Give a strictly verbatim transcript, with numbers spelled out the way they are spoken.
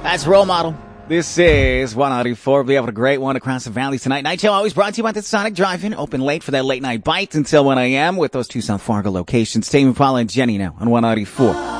That's Role Model. This is one ninety-four. We have a great one across the valley tonight. Night show always brought to you by the Sonic Drive-In. Open late for that late night bite until one a.m. with those two South Fargo locations. Tame Impala and Jenny now on one ninety-four.